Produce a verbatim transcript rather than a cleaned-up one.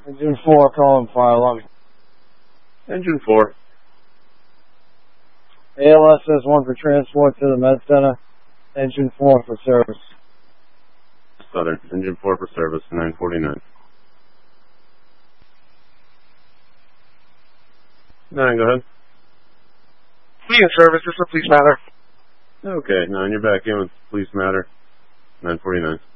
Engine four, calling fire alarm. Engine four. A L S S one for transport to the med center. Engine four for service. Southern. Engine four for service, nine forty-nine. Nine, go ahead. Be in service, this is a police matter. Okay, nine, you're back in with police matter, nine forty-nine.